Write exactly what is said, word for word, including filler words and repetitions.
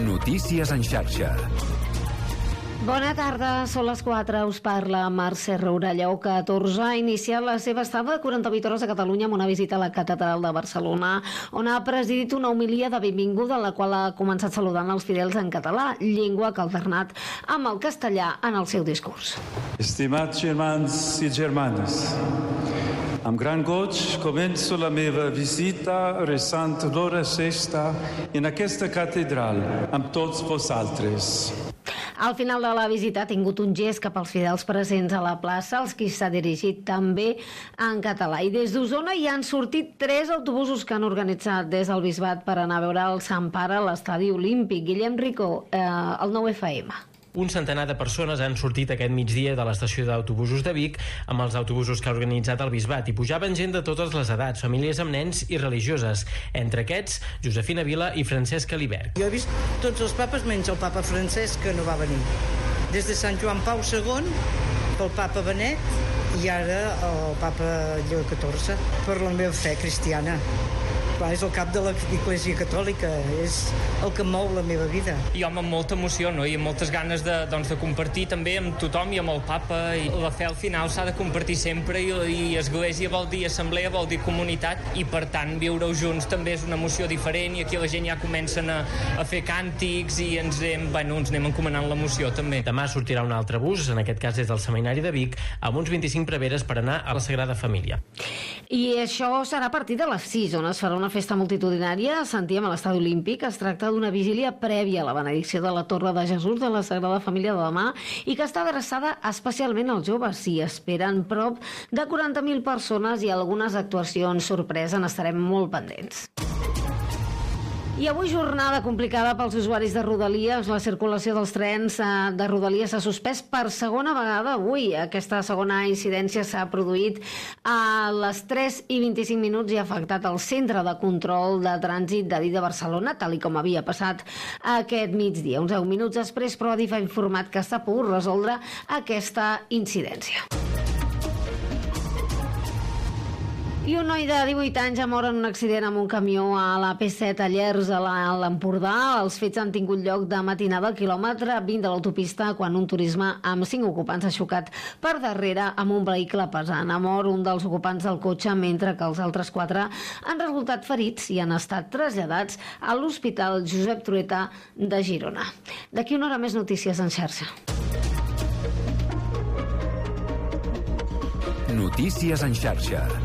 Notícies en xarxa. Bona tarda, són les quatre, us parla Mercè Rourelló. catorze ha iniciat la seva estada de quaranta-vuit hores a Catalunya amb una visita a la Catedral de Barcelona, on ha presidit una homilia de benvinguda, en la qual ha començat saludant els fidels en català, llengua que ha alternat amb el castellà en el seu discurs. Estimats germans i germanes, amb gran goig començo la meva visita resant l'hora sexta en aquesta catedral amb tots vosaltres. Al final de la visita ha tingut un gest cap als fidels presents a la plaça, als qui s'ha dirigit també en català. I des d'Osona hi han sortit tres autobusos que han organitzat des del Bisbat per anar a veure el Sant Pare a l'Estadi Olímpic. Guillem Rico, eh, el nou F M. Un centenar de persones han sortit aquest migdia de l'estació d'autobusos de Vic amb els autobusos que ha organitzat el Bisbat i pujaven gent de totes les edats, famílies amb nens i religioses. Entre aquests, Josefina Vila i Francesc Alibert. Jo he vist tots els papes menys el papa Francesc, que no va venir. Des de Sant Joan Pau segon, pel papa Benet i ara el papa Lleó catorze, per la meva fe cristiana. Clar, és el cap de l'Església Catòlica, és el que mou la meva vida. Jo amb molta emoció, no? I amb moltes ganes de, doncs, de compartir també amb tothom i amb el papa. I la fe al final s'ha de compartir sempre i, i església vol dir assemblea, vol dir comunitat, i per tant viure-ho junts també és una emoció diferent, i aquí la gent ja comencen a, a fer càntics i ens anem, bueno, ens anem encomanant l'emoció també. Demà sortirà un altre bus, en aquest cas des del Seminari de Vic, amb uns vint-i-cinc preveres per anar a la Sagrada Família. I això serà a partir de les sis, on es farà una festa multitudinària, sentíem a l'Estadi Olímpic. Es tracta d'una vigília prèvia a la benedicció de la Torre de Jesús de la Sagrada Família de demà i que està adreçada especialment als joves. S'hi esperen prop de quaranta mil persones i algunes actuacions sorpresa, n'estarem molt pendents. I avui jornada complicada pels usuaris de Rodalies. La circulació dels trens de Rodalies s'ha suspès per segona vegada avui. Aquesta segona incidència s'ha produït a les tres i vint-i-cinc minuts i ha afectat el centre de control de trànsit de de Barcelona, tal i com havia passat aquest migdia. Uns deu minuts després, però Adif ha informat que s'ha pogut resoldre aquesta incidència. I un noi de divuit anys ha mort en un accident amb un camió a la P set a Llers, a l'Empordà. Els fets han tingut lloc de matinada al quilòmetre vint de l'autopista, quan un turisme amb cinc ocupants ha xocat per darrere amb un vehicle pesant. Ha mort un dels ocupants del cotxe, mentre que els altres quatre han resultat ferits i han estat traslladats a l'Hospital Josep Trueta de Girona. D'aquí una hora més notícies en xarxa. Notícies en xarxa.